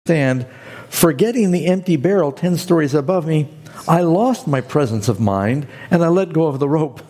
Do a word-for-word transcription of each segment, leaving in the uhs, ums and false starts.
stand, forgetting the empty barrel ten stories above me, I lost my presence of mind and I let go of the rope.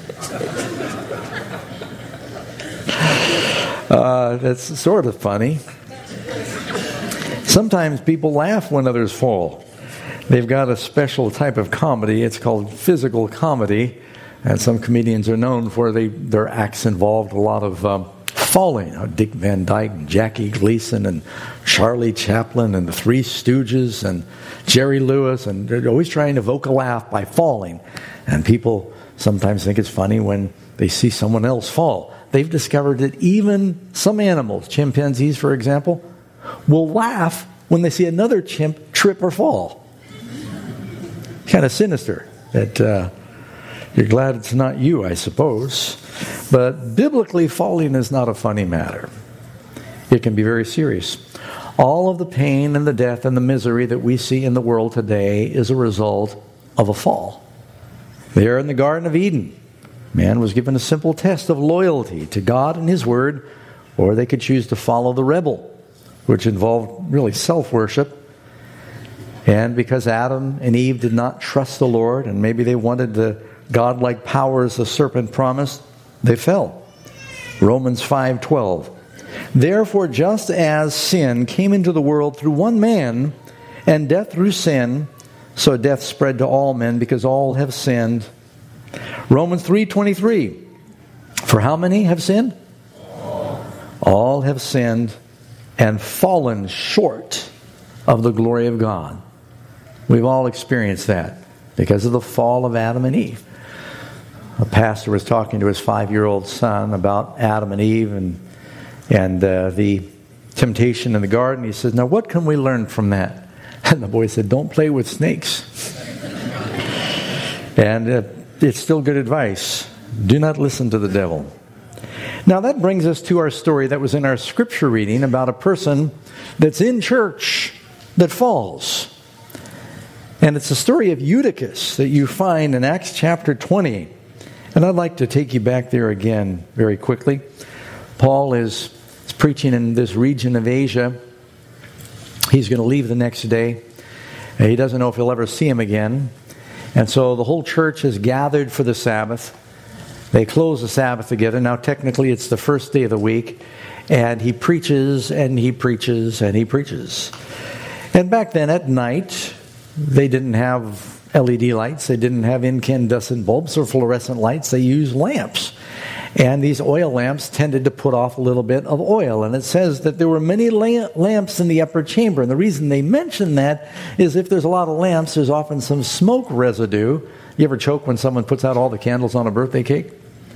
uh, that's sort of funny. Sometimes people laugh when others fall. They've got a special type of comedy. It's called physical comedy. And some comedians are known for they, their acts involved a lot of um, falling. Dick Van Dyke, Jackie Gleason, and Charlie Chaplin, and the Three Stooges, and Jerry Lewis. And they're always trying to evoke a laugh by falling. And people sometimes think it's funny when they see someone else fall. They've discovered that even some animals, chimpanzees for example, will laugh when they see another chimp trip or fall. Kind of sinister. That uh, you're glad it's not you, I suppose. But biblically, falling is not a funny matter. It can be very serious. All of the pain and the death and the misery that we see in the world today is a result of a fall. There in the Garden of Eden, man was given a simple test of loyalty to God and His Word, or they could choose to follow the rebel, which involved really self-worship. And because Adam and Eve did not trust the Lord, and maybe they wanted the godlike powers the serpent promised, they fell. Romans five twelve. Therefore, just as sin came into the world through one man, and death through sin, so death spread to all men because all have sinned. Romans three twenty-three. For how many have sinned? All, all have sinned and fallen short of the glory of God. We've all experienced that because of the fall of Adam and Eve. A pastor was talking to his five-year-old son about Adam and Eve and and uh, the temptation in the garden. He says, now what can we learn from that? And the boy said, don't play with snakes. And uh, it's still good advice. Do not listen to the devil. Now that brings us to our story that was in our scripture reading about a person that's in church that falls. And it's the story of Eutychus that you find in Acts chapter twenty. And I'd like to take you back there again very quickly. Paul is, is preaching in this region of Asia. He's going to leave the next day. And he doesn't know if he'll ever see him again. And so the whole church is gathered for the Sabbath. They close the Sabbath together. Now technically it's the first day of the week. And he preaches and he preaches and he preaches. And back then at night, they didn't have L E D lights. They didn't have incandescent bulbs or fluorescent lights. They used lamps. And these oil lamps tended to put off a little bit of oil. And it says that there were many la- lamps in the upper chamber. And the reason they mention that is if there's a lot of lamps, there's often some smoke residue. You ever choke when someone puts out all the candles on a birthday cake?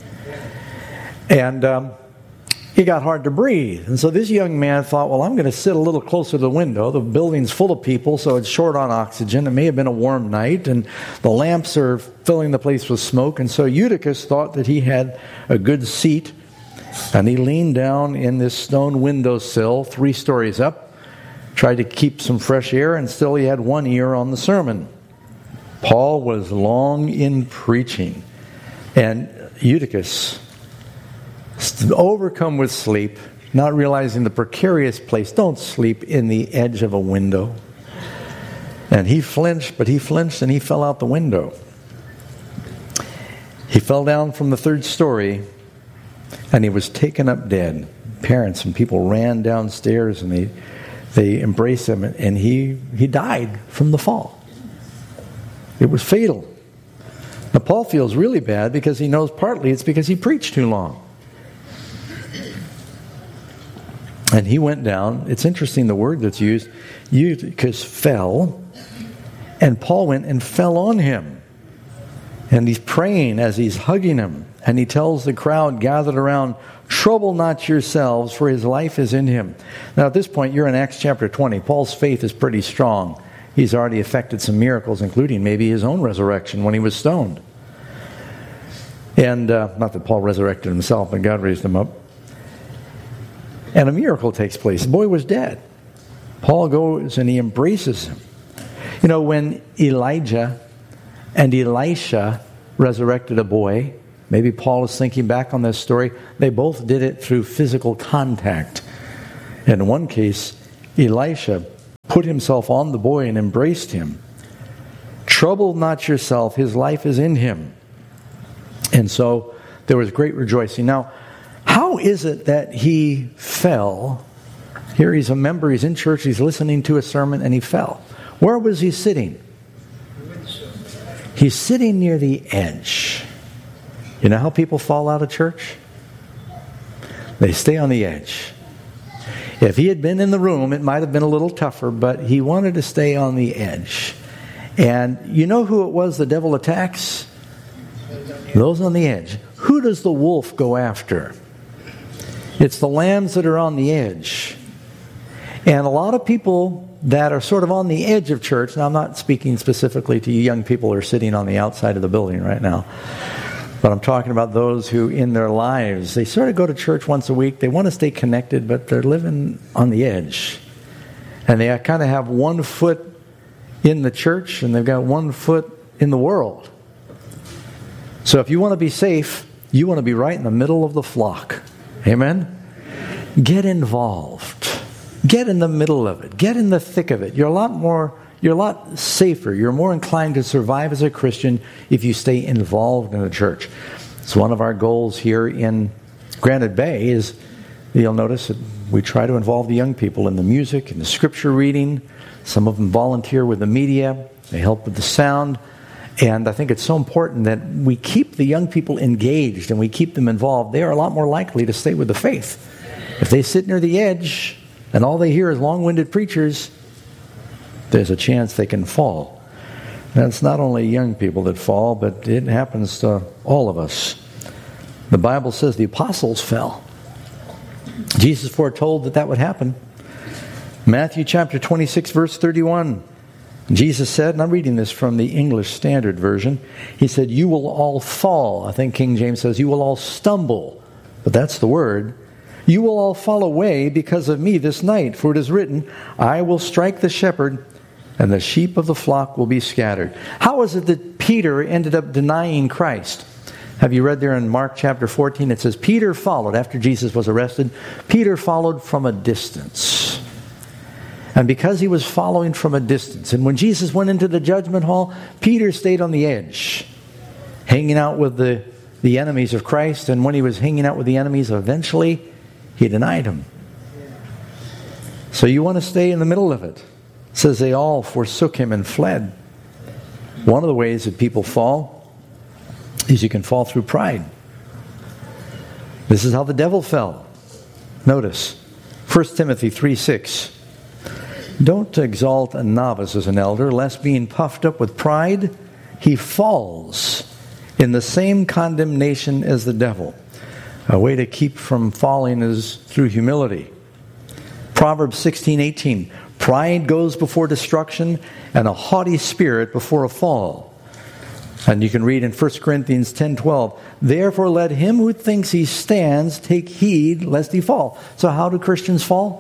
And um, it got hard to breathe. And so this young man thought, well, I'm going to sit a little closer to the window. The building's full of people, so it's short on oxygen. It may have been a warm night, and the lamps are filling the place with smoke. And so Eutychus thought that he had a good seat, and he leaned down in this stone windowsill, three stories up, tried to keep some fresh air, and still he had one ear on the sermon. Paul was long in preaching, and Eutychus, overcome with sleep, not realizing the precarious place. Don't sleep in the edge of a window. And he flinched, but he flinched and he fell out the window. He fell down from the third story and he was taken up dead. Parents and people ran downstairs and they they embraced him, and he, he died from the fall. It was fatal. Now Paul feels really bad because he knows partly it's because he preached too long. And he went down. It's interesting the word that's used. Eutychus fell, and Paul went and fell on him. And he's praying as he's hugging him. And he tells the crowd gathered around, trouble not yourselves, for his life is in him. Now at this point, you're in Acts chapter twenty. Paul's faith is pretty strong. He's already effected some miracles, including maybe his own resurrection when he was stoned. And uh, not that Paul resurrected himself, but God raised him up. And a miracle takes place. The boy was dead. Paul goes and he embraces him. You know, when Elijah and Elisha resurrected a boy, maybe Paul is thinking back on this story, they both did it through physical contact. In one case, Elisha put himself on the boy and embraced him. Trouble not yourself, his life is in him. And so there was great rejoicing. Now, how is it that he fell? Here he's a member, he's in church, he's listening to a sermon, and he fell. Where was he sitting? He's sitting near the edge. You know how people fall out of church? They stay on the edge. If he had been in the room, it might have been a little tougher, but he wanted to stay on the edge. And you know who it was the devil attacks? Those on the edge. Who does the wolf go after? It's the lambs that are on the edge. And a lot of people that are sort of on the edge of church, now I'm not speaking specifically to you young people who are sitting on the outside of the building right now, but I'm talking about those who in their lives, they sort of go to church once a week, they want to stay connected, but they're living on the edge. And they kind of have one foot in the church and they've got one foot in the world. So if you want to be safe, you want to be right in the middle of the flock. Amen? Get involved. Get in the middle of it. Get in the thick of it. You're a lot more, you're a lot safer. You're more inclined to survive as a Christian if you stay involved in the church. It's one of our goals here in Granite Bay is, you'll notice that we try to involve the young people in the music and the scripture reading. Some of them volunteer with the media. They help with the sound. And I think it's so important that we keep the young people engaged and we keep them involved. They are a lot more likely to stay with the faith. If they sit near the edge and all they hear is long-winded preachers, there's a chance they can fall. And it's not only young people that fall, but it happens to all of us. The Bible says the apostles fell. Jesus foretold that that would happen. Matthew chapter twenty-six, verse thirty-one. Jesus said, and I'm reading this from the English Standard Version, he said, you will all fall. I think King James says, you will all stumble. But that's the word. You will all fall away because of me this night, for it is written, I will strike the shepherd, and the sheep of the flock will be scattered. How is it that Peter ended up denying Christ? Have you read there in Mark chapter fourteen? It says, Peter followed, after Jesus was arrested, Peter followed from a distance. And because he was following from a distance, and when Jesus went into the judgment hall, Peter stayed on the edge, hanging out with the, the enemies of Christ. And when he was hanging out with the enemies, eventually he denied him. So you want to stay in the middle of it. It says they all forsook him and fled. One of the ways that people fall is you can fall through pride. This is how the devil fell. Notice, First Timothy three six. Don't exalt a novice as an elder, lest being puffed up with pride, he falls in the same condemnation as the devil. A way to keep from falling is through humility. Proverbs sixteen eighteen. Pride goes before destruction, and a haughty spirit before a fall. And you can read in First Corinthians ten twelve. Therefore let him who thinks he stands take heed lest he fall. So how do Christians fall?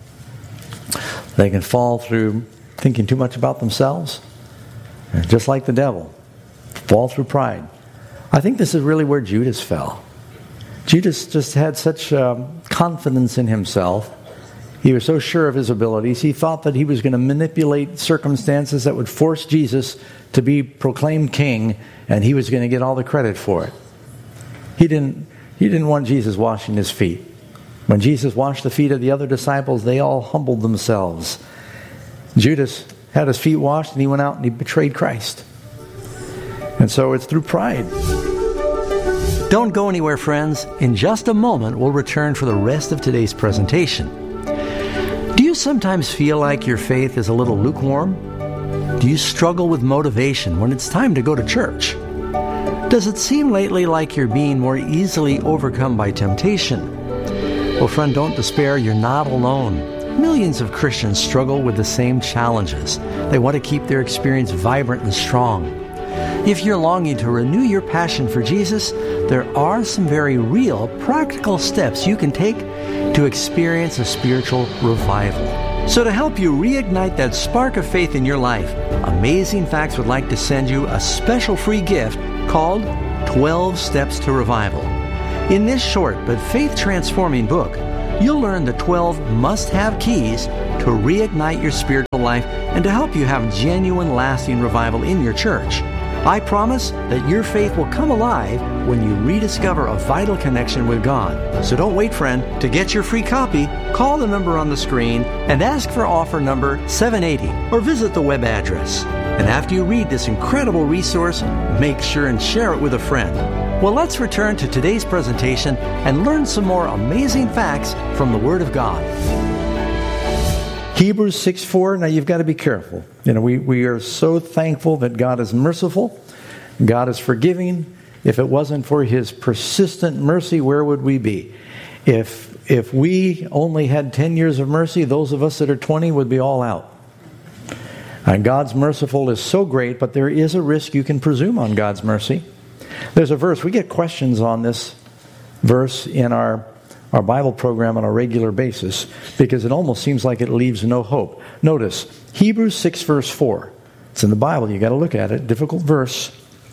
They can fall through thinking too much about themselves, just like the devil. Fall through pride. I think this is really where Judas fell. Judas just had such um, confidence in himself. He was so sure of his abilities. He thought that he was going to manipulate circumstances that would force Jesus to be proclaimed king, and he was going to get all the credit for it. He didn't, he didn't want Jesus washing his feet. When Jesus washed the feet of the other disciples, they all humbled themselves. Judas had his feet washed, and he went out and he betrayed Christ. And so it's through pride. Don't go anywhere, friends. In just a moment, we'll return for the rest of today's presentation. Do you sometimes feel like your faith is a little lukewarm? Do you struggle with motivation when it's time to go to church? Does it seem lately like you're being more easily overcome by temptation? Well, friend, don't despair. You're not alone. Millions of Christians struggle with the same challenges. They want to keep their experience vibrant and strong. If you're longing to renew your passion for Jesus, there are some very real, practical steps you can take to experience a spiritual revival. So to help you reignite that spark of faith in your life, Amazing Facts would like to send you a special free gift called twelve Steps to Revival. In this short but faith-transforming book, you'll learn the twelve must-have keys to reignite your spiritual life and to help you have genuine, lasting revival in your church. I promise that your faith will come alive when you rediscover a vital connection with God. So don't wait, friend. To get your free copy, call the number on the screen and ask for offer number seven eighty or visit the web address. And after you read this incredible resource, make sure and share it with a friend. Well, let's return to today's presentation and learn some more amazing facts from the Word of God. Hebrews six four, now you've got to be careful. You know, we, we are so thankful that God is merciful, God is forgiving. If it wasn't for His persistent mercy, where would we be? If if we only had ten years of mercy, those of us that are twenty would be all out. And God's merciful is so great, but there is a risk you can presume on God's mercy. There's a verse, we get questions on this verse in our our Bible program on a regular basis because it almost seems like it leaves no hope. Notice, Hebrews six verse four. It's in the Bible, you got to look at it. Difficult verse.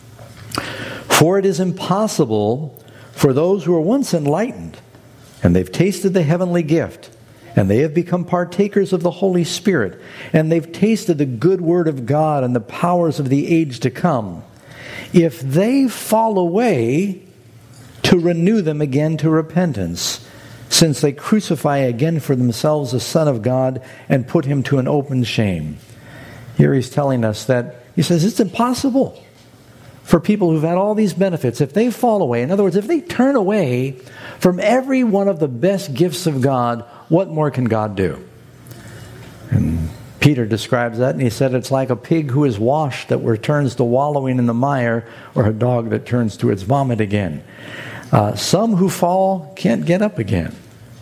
For it is impossible for those who are once enlightened, and they've tasted the heavenly gift, and they have become partakers of the Holy Spirit, and they've tasted the good word of God and the powers of the age to come, if they fall away, to renew them again to repentance, since they crucify again for themselves the Son of God and put Him to an open shame. Here he's telling us that, he says, it's impossible for people who've had all these benefits, if they fall away, in other words, if they turn away from every one of the best gifts of God, what more can God do? And Peter describes that, and he said it's like a pig who is washed that returns to wallowing in the mire, or a dog that turns to its vomit again. Uh, some who fall can't get up again.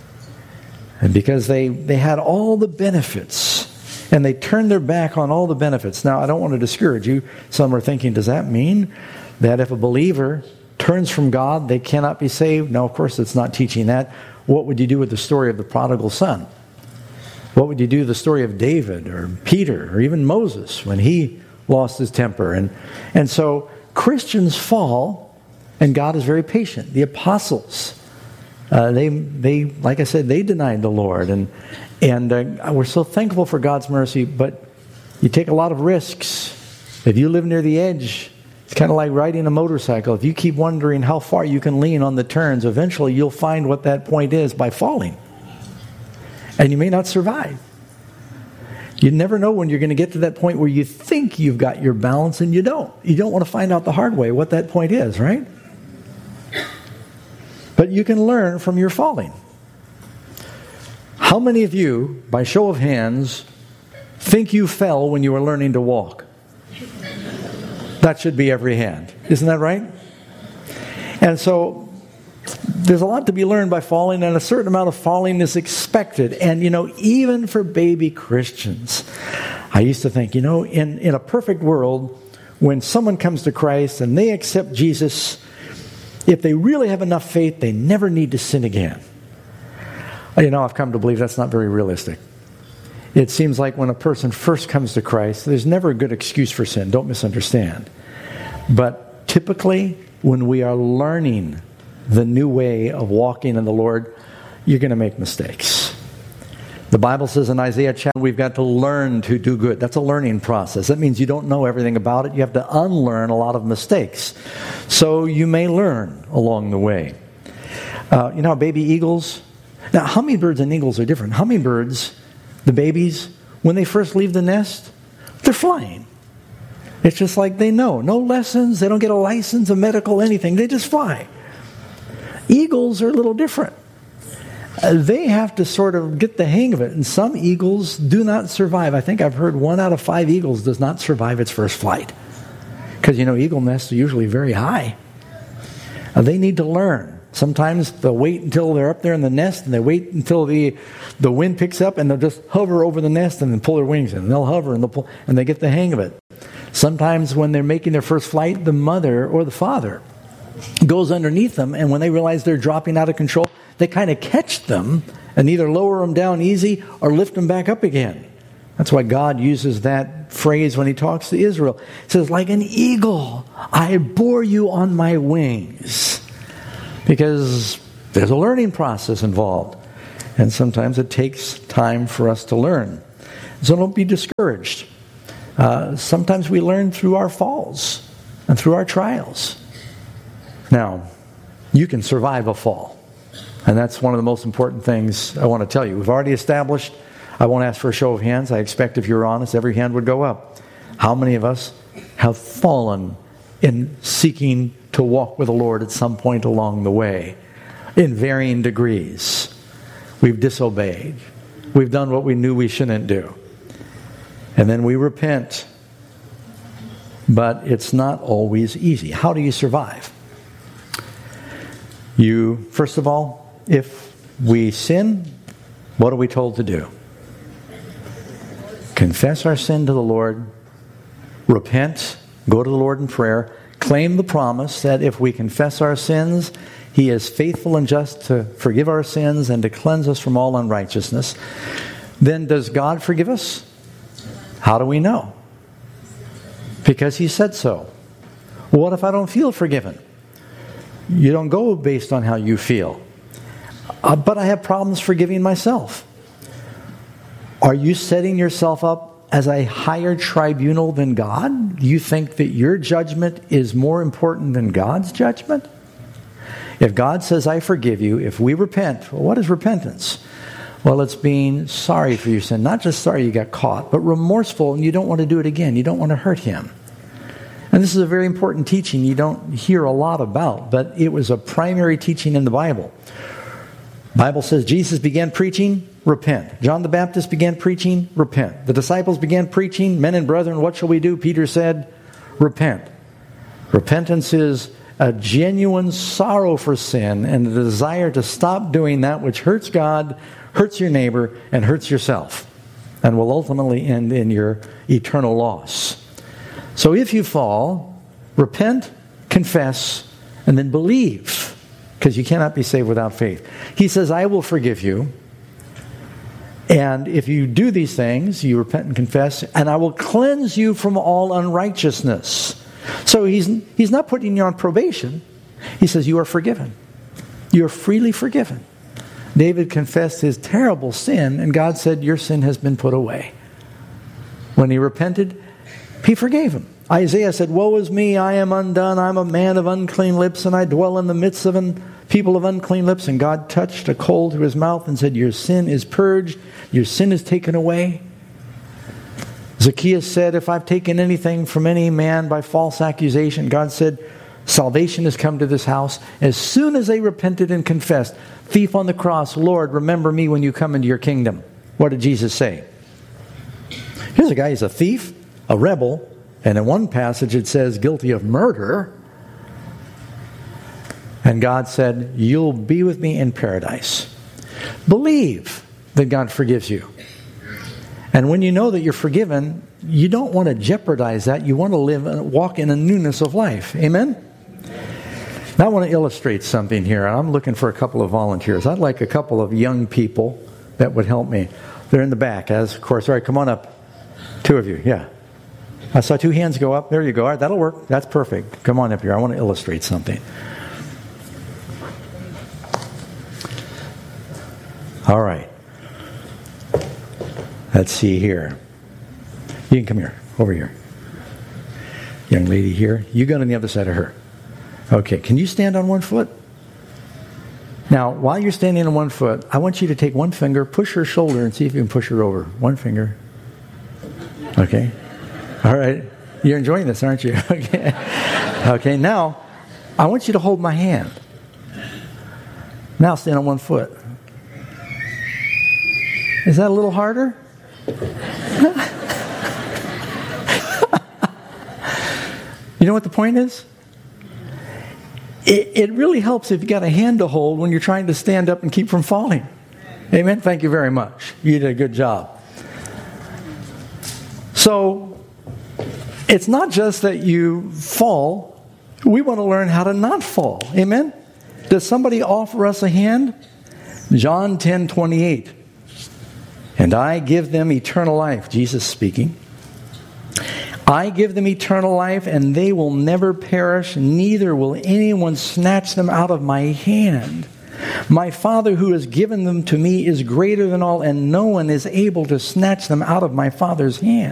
And because they, they had all the benefits, and they turned their back on all the benefits. Now, I don't want to discourage you. Some are thinking, does that mean that if a believer turns from God, they cannot be saved? No, of course it's not teaching that. What would you do with the story of the prodigal son? What would you do with the story of David or Peter or even Moses when he lost his temper? And, and so Christians fall, and God is very patient. The apostles, uh, they, they, like I said, they denied the Lord. And, and uh, we're so thankful for God's mercy, but you take a lot of risks. If you live near the edge, it's kind of like riding a motorcycle. If you keep wondering how far you can lean on the turns, eventually you'll find what that point is by falling. And you may not survive. You never know when you're going to get to that point where you think you've got your balance and you don't. You don't want to find out the hard way what that point is, right? But you can learn from your falling. How many of you, by show of hands, think you fell when you were learning to walk? That should be every hand. Isn't that right? And so there's a lot to be learned by falling, and a certain amount of falling is expected. And, you know, even for baby Christians, I used to think, you know, in, in a perfect world, when someone comes to Christ and they accept Jesus, if they really have enough faith, they never need to sin again. You know, I've come to believe that's not very realistic. It seems like when a person first comes to Christ, there's never a good excuse for sin. Don't misunderstand. But typically, when we are learning the new way of walking in the Lord, you're going to make mistakes. The Bible says in Isaiah chapter, we've got to learn to do good. That's a learning process. That means you don't know everything about it. You have to unlearn a lot of mistakes. So you may learn along the way. Uh, you know how baby eagles? Now, hummingbirds and eagles are different. Hummingbirds, the babies, when they first leave the nest, they're flying. It's just like they know. No lessons. They don't get a license, a medical, anything. They just fly. Eagles are a little different. Uh, they have to sort of get the hang of it. And some eagles do not survive. I think I've heard one out of five eagles does not survive its first flight. Because, you know, eagle nests are usually very high. Uh, they need to learn. Sometimes they'll wait until they're up there in the nest, and they wait until the the wind picks up, and they'll just hover over the nest and then pull their wings in. And they'll hover and they'll pull, and they get the hang of it. Sometimes when they're making their first flight, the mother or the father goes underneath them, and when they realize they're dropping out of control, they kind of catch them and either lower them down easy or lift them back up again. That's why God uses that phrase when He talks to Israel. He says, like an eagle, I bore you on my wings. Because there's a learning process involved. And sometimes it takes time for us to learn. So don't be discouraged. Uh, sometimes we learn through our falls and through our trials. Now, you can survive a fall. And that's one of the most important things I want to tell you. We've already established, I won't ask for a show of hands. I expect if you're honest, every hand would go up. How many of us have fallen in seeking to walk with the Lord at some point along the way in varying degrees? We've disobeyed. We've done what we knew we shouldn't do. And then we repent. But it's not always easy. How do you survive? You, first of all, if we sin, what are we told to do? Confess our sin to the Lord. Repent. Go to the Lord in prayer. Claim the promise that if we confess our sins, He is faithful and just to forgive our sins and to cleanse us from all unrighteousness. Then does God forgive us? How do we know? Because He said so. Well, what if I don't feel forgiven? You don't go based on how you feel. Uh, but I have problems forgiving myself. Are you setting yourself up as a higher tribunal than God? Do you think that your judgment is more important than God's judgment? If God says, I forgive you, if we repent, well, what is repentance? Well, it's being sorry for your sin. Not just sorry you got caught, but remorseful and you don't want to do it again. You don't want to hurt him. And this is a very important teaching you don't hear a lot about, but it was a primary teaching in the Bible. The Bible says Jesus began preaching, repent. John the Baptist began preaching, repent. The disciples began preaching, men and brethren, what shall we do? Peter said, repent. Repentance is a genuine sorrow for sin and a desire to stop doing that which hurts God, hurts your neighbor, and hurts yourself, and will ultimately end in your eternal loss. So if you fall, repent, confess, and then believe, because you cannot be saved without faith. He says, I will forgive you, and if you do these things, you repent and confess, and I will cleanse you from all unrighteousness. So he's he's not putting you on probation. He says you are forgiven. You are freely forgiven. David confessed his terrible sin, and God said, your sin has been put away. When he repented, He forgave him. Isaiah said, woe is me, I am undone. I'm a man of unclean lips, and I dwell in the midst of an people of unclean lips. And God touched a coal to his mouth and said, your sin is purged. Your sin is taken away. Zacchaeus said, if I've taken anything from any man by false accusation, God said, salvation has come to this house. As soon as they repented and confessed, thief on the cross, Lord, remember me when you come into your kingdom. What did Jesus say? Here's a guy, he's a thief, a rebel, and in one passage it says guilty of murder. And God said, you'll be with me in paradise. Believe that God forgives you. And when you know that you're forgiven, you don't want to jeopardize that. You want to live and walk in a newness of life. Amen? Now I want to illustrate something here. I'm looking for a couple of volunteers. I'd like a couple of young people that would help me. They're in the back, as of course. All right, come on up. Two of you, yeah. I saw two hands go up. There you go. All right, that'll work. That's perfect. Come on up here. I want to illustrate something. All right. Let's see here. You can come here. Over here. Young lady here. You go on the other side of her. Okay. Can you stand on one foot? Now, while you're standing on one foot, I want you to take one finger, push her shoulder, and see if you can push her over. One finger. Okay. All right. You're enjoying this, aren't you? Okay. Okay. Now, I want you to hold my hand. Now stand on one foot. Is that a little harder? You know what the point is? It, it really helps if you got a hand to hold when you're trying to stand up and keep from falling. Amen? Thank you very much. You did a good job. So, it's not just that you fall. We want to learn how to not fall. Amen? Does somebody offer us a hand? John ten twenty-eight. And I give them eternal life. Jesus speaking. I give them eternal life, and they will never perish, neither will anyone snatch them out of my hand. My Father who has given them to me is greater than all, and no one is able to snatch them out of my Father's hand.